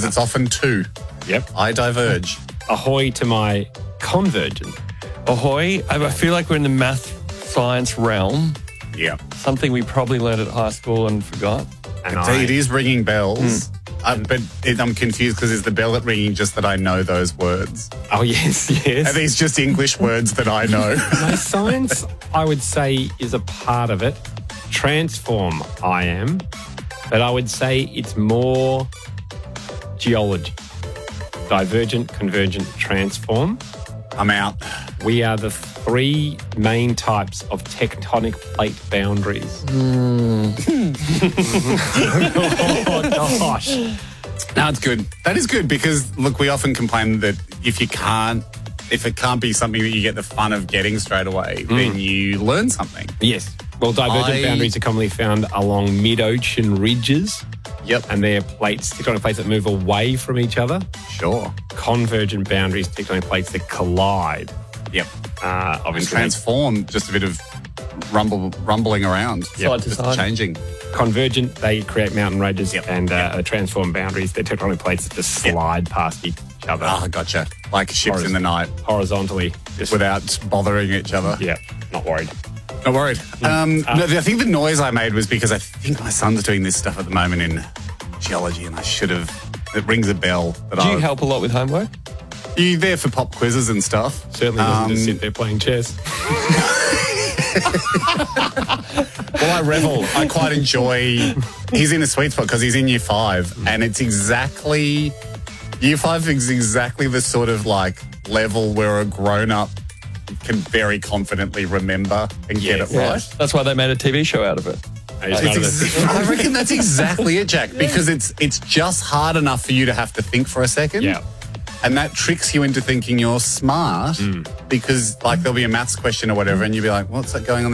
because it's often two. Yep. I diverge. Ahoy to my convergent. Ahoy. I feel like we're in the math science realm. Yeah. Something we probably learned at high school and forgot. And It is ringing bells. But I'm confused because is the bell ringing just that I know those words? Oh, yes, yes. Are these just English words that I know? No, science, I would say, is a part of it. Transform, I am. But I would say it's more geology. Divergent, convergent, transform. I'm out. We are the three main types of tectonic plate boundaries. Oh, gosh. No, it's good. That is good because, look, we often complain that if it can't be something that you get the fun of getting straight away, then you learn something. Yes. Well, divergent boundaries are commonly found along mid-ocean ridges. Yep. And they're tectonic plates that move away from each other. Sure. Convergent boundaries, tectonic plates that collide. Yep. And Obviously, transform, just a bit of rumbling around. Side to Just side. changing. convergent, they create mountain ranges. Yep. And transform boundaries, they're tectonic plates that just slide past each other Ah, gotcha. Like ships in the night horizontally. Just without bothering each other. Yeah, not worried. Not worried. No, I think the noise I made was because I think my son's doing this stuff at the moment in geology, and I should have. It rings a bell. That Do you help a lot with homework? Are you there for pop quizzes and stuff? Certainly doesn't just sit there playing chess. Well, I revel. I quite enjoy. He's in a sweet spot because he's in year 5, and it's exactly. Year 5 is exactly the sort of like level where a grown up can very confidently remember and get it right. That's why they made a TV show out of it. I reckon that's exactly it, Jack, because it's just hard enough for you to have to think for a second. Yeah. And that tricks you into thinking you're smart because, like, there'll be a maths question or whatever, and you'll be like, what's that going on there?